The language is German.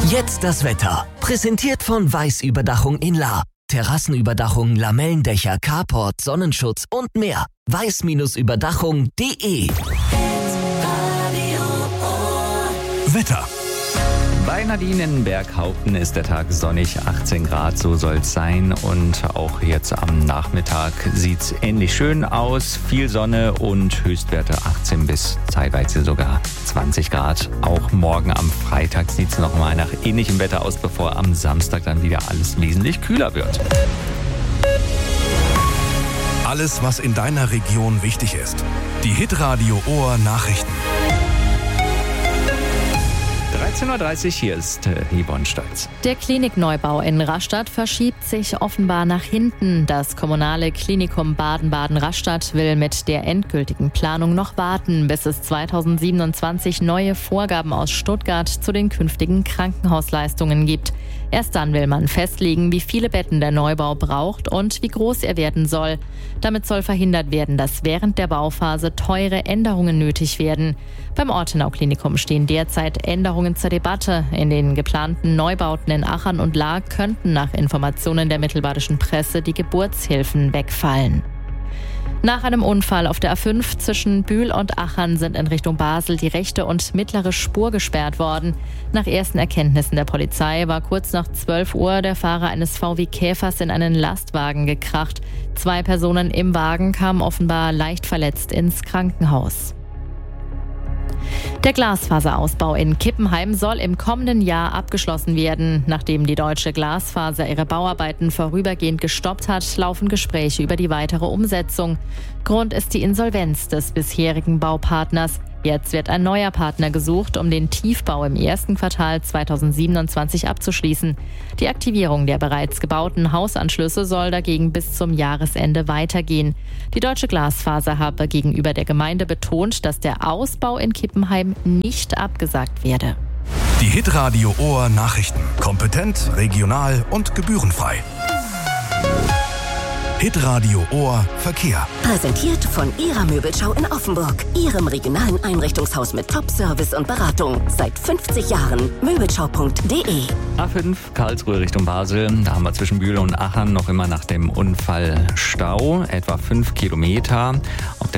Jetzt das Wetter. Präsentiert von Weiß Überdachung in Lahr. Terrassenüberdachung, Lamellendächer, Carport, Sonnenschutz und mehr. weiß-überdachung.de. Wetter. Bei Nadine in Berghaupten ist der Tag sonnig, 18 Grad, so soll es sein. Und auch jetzt am Nachmittag sieht es ähnlich schön aus. Viel Sonne und Höchstwerte 18 bis teilweise sogar 20 Grad. Auch morgen am Freitag sieht es nochmal nach ähnlichem Wetter aus, bevor am Samstag dann wieder alles wesentlich kühler wird. Alles, was in deiner Region wichtig ist. Die Hitradio Ohr Nachrichten. 13.30 Uhr, hier ist Yvonne Stolz. Der Klinikneubau in Rastatt verschiebt sich offenbar nach hinten. Das kommunale Klinikum Baden-Baden-Rastatt will mit der endgültigen Planung noch warten, bis es 2027 neue Vorgaben aus Stuttgart zu den künftigen Krankenhausleistungen gibt. Erst dann will man festlegen, wie viele Betten der Neubau braucht und wie groß er werden soll. Damit soll verhindert werden, dass während der Bauphase teure Änderungen nötig werden. Beim Ortenau-Klinikum stehen derzeit Änderungen zur Debatte. In den geplanten Neubauten in Achern und Lahr könnten nach Informationen der mittelbadischen Presse die Geburtshilfen wegfallen. Nach einem Unfall auf der A5 zwischen Bühl und Achern sind in Richtung Basel die rechte und mittlere Spur gesperrt worden. Nach ersten Erkenntnissen der Polizei war kurz nach 12 Uhr der Fahrer eines VW Käfers in einen Lastwagen gekracht. 2 Personen im Wagen kamen offenbar leicht verletzt ins Krankenhaus. Der Glasfaserausbau in Kippenheim soll im kommenden Jahr abgeschlossen werden. Nachdem die Deutsche Glasfaser ihre Bauarbeiten vorübergehend gestoppt hat, laufen Gespräche über die weitere Umsetzung. Grund ist die Insolvenz des bisherigen Baupartners. Jetzt wird ein neuer Partner gesucht, um den Tiefbau im ersten Quartal 2027 abzuschließen. Die Aktivierung der bereits gebauten Hausanschlüsse soll dagegen bis zum Jahresende weitergehen. Die Deutsche Glasfaser habe gegenüber der Gemeinde betont, dass der Ausbau in Kippenheim nicht abgesagt werde. Die Hitradio Ohr Nachrichten. Kompetent, regional und gebührenfrei. Hitradio Ohr Verkehr. Präsentiert von Ihrer Möbelschau in Offenburg. Ihrem regionalen Einrichtungshaus mit Top-Service und Beratung. Seit 50 Jahren. Möbelschau.de. A5 Karlsruhe Richtung Basel. Da haben wir zwischen Bühl und Achern noch immer nach dem Unfall Stau. Etwa 5 Kilometer. Auf